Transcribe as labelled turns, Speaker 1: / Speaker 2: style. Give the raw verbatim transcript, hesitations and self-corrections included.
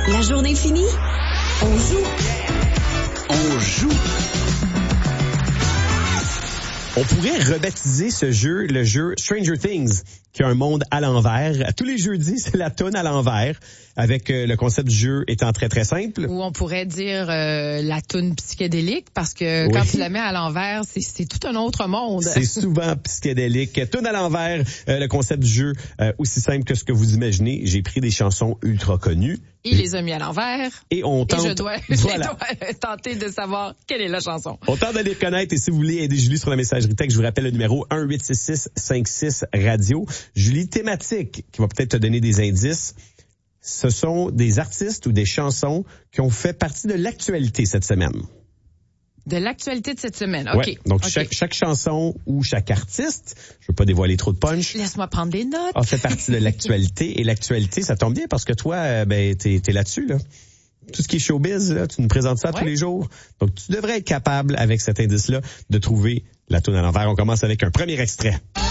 Speaker 1: La journée finie, on joue.
Speaker 2: On joue. On pourrait rebaptiser ce jeu le jeu Stranger Things, qui a un monde à l'envers. Tous les jeudis, c'est la toune à l'envers, avec euh, le concept du jeu étant très, très simple.
Speaker 3: Ou on pourrait dire euh, la toune psychédélique, parce que quand oui. tu la mets à l'envers, c'est, c'est tout un autre monde.
Speaker 2: C'est souvent psychédélique. Toune à l'envers, euh, le concept du jeu, euh, aussi simple que ce que vous imaginez. J'ai pris des chansons ultra connues.
Speaker 3: Il les a mis à l'envers.
Speaker 2: Et on tente.
Speaker 3: Et je dois, voilà. je dois tenter de savoir quelle est la chanson.
Speaker 2: On tente de les reconnaître. Et si vous voulez aider Julie sur la messagerie texte, je vous rappelle le numéro un huit six six cinq six radio. Julie, thématique, qui va peut-être te donner des indices. Ce sont des artistes ou des chansons qui ont fait partie de l'actualité cette semaine.
Speaker 3: De l'actualité de cette semaine, OK.
Speaker 2: Ouais, donc
Speaker 3: okay.
Speaker 2: Chaque, chaque chanson ou chaque artiste, je veux pas dévoiler trop de punch.
Speaker 3: Laisse-moi prendre des notes.
Speaker 2: A fait partie de l'actualité. Et l'actualité, ça tombe bien parce que toi, ben, t'es, t'es là-dessus, là. Tout ce qui est showbiz, là, tu nous présentes ça ouais. tous les jours. Donc, tu devrais être capable, avec cet indice-là, de trouver la toune à l'envers. On commence avec un premier extrait.